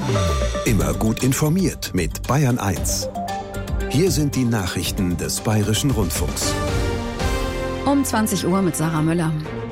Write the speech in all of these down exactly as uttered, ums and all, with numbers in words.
Immer gut informiert mit Bayern eins. Hier sind die Nachrichten des Bayerischen Rundfunks. Um zwanzig Uhr mit Sarah Müller.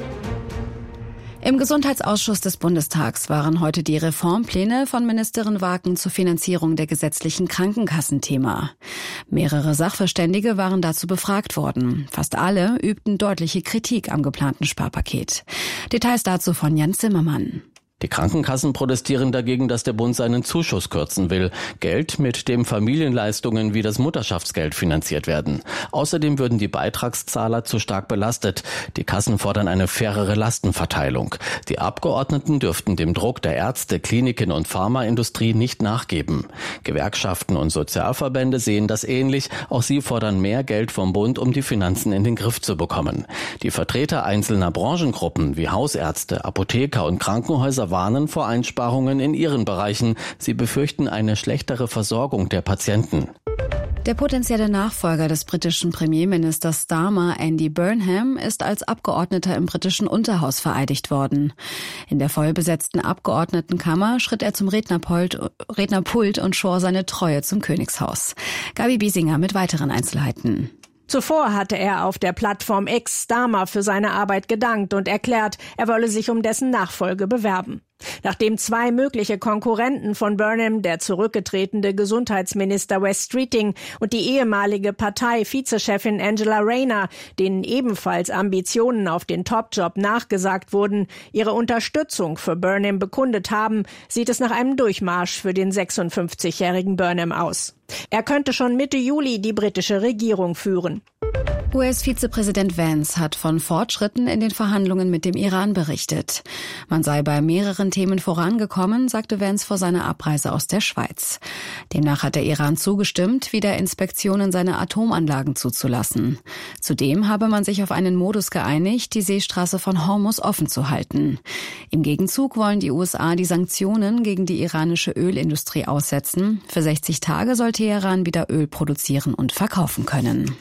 Im Gesundheitsausschuss des Bundestags waren heute die Reformpläne von Ministerin Waken zur Finanzierung der gesetzlichen Krankenkassen Thema. Mehrere Sachverständige waren dazu befragt worden. Fast alle übten deutliche Kritik am geplanten Sparpaket. Details dazu von Jan Zimmermann. Die Krankenkassen protestieren dagegen, dass der Bund seinen Zuschuss kürzen will. Geld, mit dem Familienleistungen wie das Mutterschaftsgeld finanziert werden. Außerdem würden die Beitragszahler zu stark belastet. Die Kassen fordern eine fairere Lastenverteilung. Die Abgeordneten dürften dem Druck der Ärzte, Kliniken und Pharmaindustrie nicht nachgeben. Gewerkschaften und Sozialverbände sehen das ähnlich. Auch sie fordern mehr Geld vom Bund, um die Finanzen in den Griff zu bekommen. Die Vertreter einzelner Branchengruppen wie Hausärzte, Apotheker und Krankenhäuser warnen vor Einsparungen in ihren Bereichen. Sie befürchten eine schlechtere Versorgung der Patienten. Der potenzielle Nachfolger des britischen Premierministers Starmer, Andy Burnham, ist als Abgeordneter im britischen Unterhaus vereidigt worden. In der vollbesetzten Abgeordnetenkammer schritt er zum Rednerpult, Rednerpult und schwor seine Treue zum Königshaus. Gabi Biesinger mit weiteren Einzelheiten. Zuvor hatte er auf der Plattform X Starmer für seine Arbeit gedankt und erklärt, er wolle sich um dessen Nachfolge bewerben. Nachdem zwei mögliche Konkurrenten von Burnham, der zurückgetretene Gesundheitsminister Wes Streeting und die ehemalige Partei-Vizechefin Angela Rayner, denen ebenfalls Ambitionen auf den Topjob nachgesagt wurden, ihre Unterstützung für Burnham bekundet haben, sieht es nach einem Durchmarsch für den sechsundfünfzigjährigen Burnham aus. Er könnte schon Mitte Juli die britische Regierung führen. U S-Vizepräsident Vance hat von Fortschritten in den Verhandlungen mit dem Iran berichtet. Man sei bei mehreren Themen vorangekommen, sagte Vance vor seiner Abreise aus der Schweiz. Demnach hat der Iran zugestimmt, wieder Inspektionen seiner Atomanlagen zuzulassen. Zudem habe man sich auf einen Modus geeinigt, die Seestraße von Hormuz offen zu halten. Im Gegenzug wollen die U S A die Sanktionen gegen die iranische Ölindustrie aussetzen. Für sechzig Tage soll Teheran wieder Öl produzieren und verkaufen können.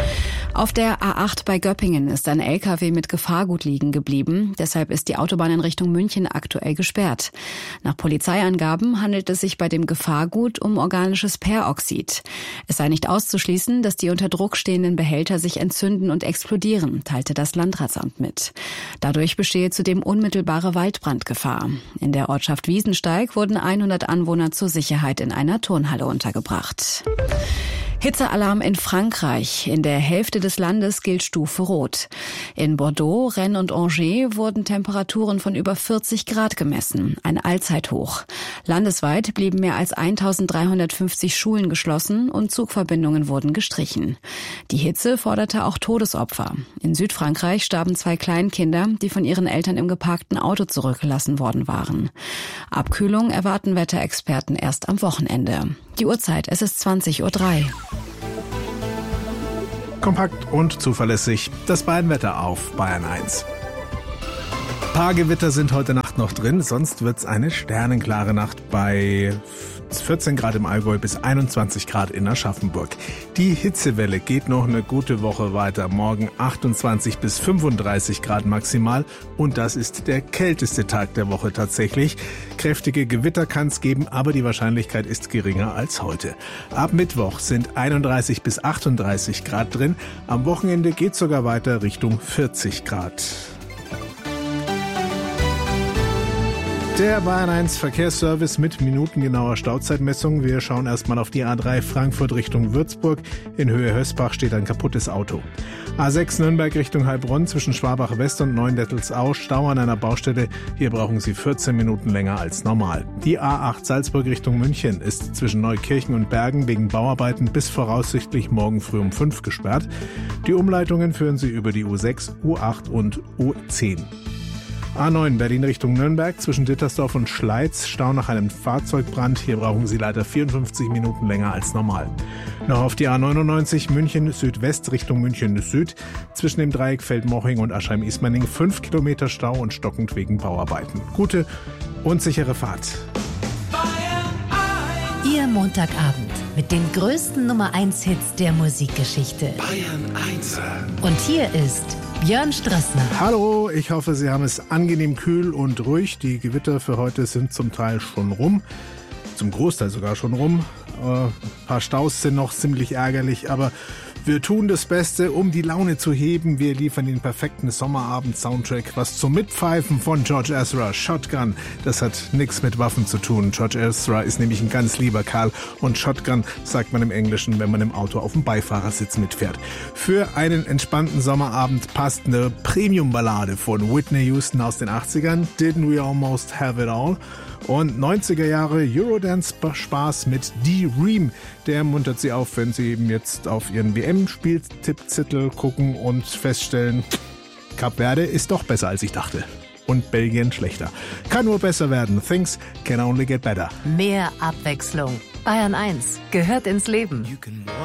Auf der A acht bei Göppingen ist ein L K W mit Gefahrgut liegen geblieben. Deshalb ist die Autobahn in Richtung München aktuell gesperrt. Nach Polizeiangaben handelt es sich bei dem Gefahrgut um organisches Peroxid. Es sei nicht auszuschließen, dass die unter Druck stehenden Behälter sich entzünden und explodieren, teilte das Landratsamt mit. Dadurch bestehe zudem unmittelbare Waldbrandgefahr. In der Ortschaft Wiesensteig wurden hundert Anwohner zur Sicherheit in einer Turnhalle untergebracht. Hitzealarm in Frankreich. In der Hälfte des Landes gilt Stufe Rot. In Bordeaux, Rennes und Angers wurden Temperaturen von über vierzig Grad gemessen, ein Allzeithoch. Landesweit blieben mehr als eintausenddreihundertfünfzig Schulen geschlossen und Zugverbindungen wurden gestrichen. Die Hitze forderte auch Todesopfer. In Südfrankreich starben zwei Kleinkinder, die von ihren Eltern im geparkten Auto zurückgelassen worden waren. Abkühlung erwarten Wetterexperten erst am Wochenende. Die Uhrzeit, es ist zwanzig Uhr drei. Kompakt und zuverlässig das Bayernwetter auf Bayern eins. Paar Gewitter sind heute Nacht noch drin, sonst wird's eine sternenklare Nacht bei vierzehn Grad im Allgäu bis einundzwanzig Grad in Aschaffenburg. Die Hitzewelle geht noch eine gute Woche weiter. Morgen achtundzwanzig bis fünfunddreißig Grad maximal und das ist der kälteste Tag der Woche tatsächlich. Kräftige Gewitter kann es geben, aber die Wahrscheinlichkeit ist geringer als heute. Ab Mittwoch sind einunddreißig bis achtunddreißig Grad drin. Am Wochenende geht es sogar weiter Richtung vierzig Grad. Der Bayern eins Verkehrsservice mit minutengenauer Stauzeitmessung. Wir schauen erstmal auf die A drei Frankfurt Richtung Würzburg. In Höhe Hösbach steht ein kaputtes Auto. A sechs Nürnberg Richtung Heilbronn zwischen Schwabach West und Neuendettelsau. Stau an einer Baustelle. Hier brauchen Sie vierzehn Minuten länger als normal. Die A acht Salzburg Richtung München ist zwischen Neukirchen und Bergen wegen Bauarbeiten bis voraussichtlich morgen früh um fünf gesperrt. Die Umleitungen führen Sie über die U sechs, U acht und U zehn. A neun Berlin Richtung Nürnberg zwischen Dittersdorf und Schleiz. Stau nach einem Fahrzeugbrand. Hier brauchen Sie leider vierundfünfzig Minuten länger als normal. Noch auf die A neunundneunzig München Südwest Richtung München Süd. Zwischen dem Dreieck Feldmoching und Aschheim-Ismaning fünf Kilometer Stau und stockend wegen Bauarbeiten. Gute und sichere Fahrt. Ihr Montagabend mit den größten Nummer eins Hits der Musikgeschichte. Bayern eins. Und hier ist Björn Strassner. Hallo, ich hoffe, Sie haben es angenehm kühl und ruhig. Die Gewitter für heute sind zum Teil schon rum. zum Großteil sogar schon rum. Äh, ein paar Staus sind noch ziemlich ärgerlich, aber wir tun das Beste, um die Laune zu heben. Wir liefern den perfekten Sommerabend-Soundtrack. Was zum Mitpfeifen von George Ezra, Shotgun. Das hat nichts mit Waffen zu tun. George Ezra ist nämlich ein ganz lieber Kerl. Und Shotgun sagt man im Englischen, wenn man im Auto auf dem Beifahrersitz mitfährt. Für einen entspannten Sommerabend passt eine Premium-Ballade von Whitney Houston aus den achtzigern. Didn't we almost have it all? Und neunziger Jahre Eurodance-Spaß mit D-Ream. Der muntert sie auf, wenn sie eben jetzt auf ihren W M-Spieltippzettel gucken und feststellen, Kap Verde ist doch besser, als ich dachte. Und Belgien schlechter. Kann nur besser werden. Things can only get better. Mehr Abwechslung. Bayern eins gehört ins Leben.